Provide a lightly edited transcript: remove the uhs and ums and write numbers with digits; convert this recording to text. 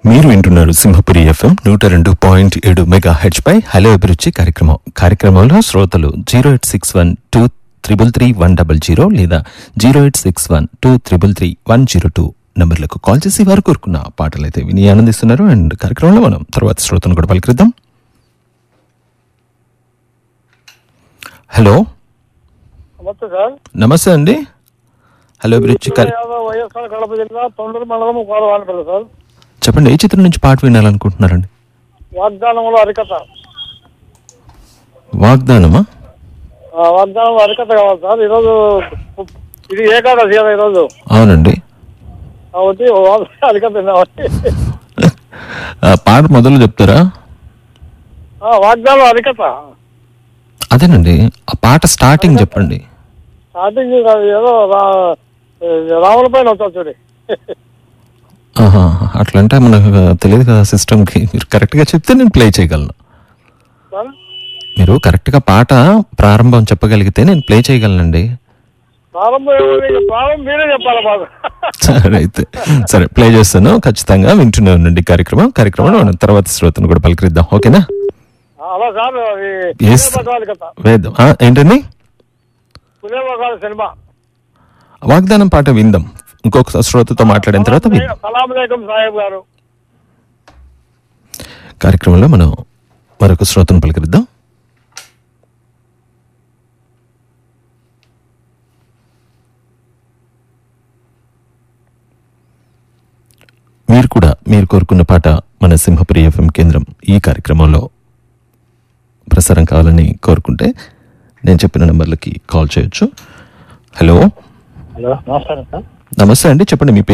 మీరు వింటున్నారు Simhapuri FM 102.7 megahertz పై hello అభిరుచి కార్యక్రమంలో శ్రోతలు 0861233100 లేదా 0861233102 నంబర్లకు కాల్ చేసి వారు కోరుకున్న పాటలు అయితే విని ఆనందిస్తున్నారు. అండ్ కార్యక్రమంలో మనం తర్వాత శ్రోతను కూడా పలికిద్దాం. హలో, నమస్తే సార్. నమస్తే అండి. హలో అభిరుచి వైఎస్ఆర్ కడప జిల్లా తొండూరు మండలం కోరవానపల్లి సార్. చెప్పండి, ఏ చిత్రం నుంచి పాట వినాలనుకుంటున్నారండి? వాగ్దానంలో హరికథ. వాగ్దానమా? వాగ్దానంలో హరికథ కావాలి సార్. ఈరోజు ఇది ఏకాదశి కదా ఈరోజు. అవునండి. కాబట్టి హరికథ విన్నామండి. పాట మొదలు చెప్తారా? వాగ్దానం హరికథ. అదేనండి, ఆ పాట స్టార్టింగ్ చెప్పండి. స్టార్టింగ్ ఏదో రాముల పైన వచ్చారు చూడండి. అట్లంటే మనకు తెలియదు కదా సిస్టమ్కి. మీరు కరెక్ట్గా చెప్తే నేను ప్లే చేయగలను. మీరు కరెక్ట్గా పాట ప్రారంభం చెప్పగలిగితే నేను ప్లే చేయగలనండి. ప్రారంభం మీరే చెప్పాలి బాగా. సరే అయితే, సరే ప్లే చేస్తాను. ఖచ్చితంగా వింటూనే ఉండండి కార్యక్రమం మనం తర్వాత శ్రోతను కూడా పలకరిద్దాం. ఓకేనా? అలా సార్. వేద్దాం. ఏంటండి? సినిమా వాగ్దానం పాట విందాం. ఇంకొక శ్రోతతో మాట్లాడిన తర్వాత గారు కార్యక్రమంలో మనం మరొక శ్రోతను పలకరిద్దాం. మీరు కోరుకున్న పాట మన సింహపురి ఎఫ్ఎం కేంద్రం ఈ కార్యక్రమంలో ప్రసారం కావాలని కోరుకుంటే నేను చెప్పిన నెంబర్లకి కాల్ చేయొచ్చు. హలో, నమస్కారం సార్. నమస్తే అండి, చెప్పండి మీ పేరు.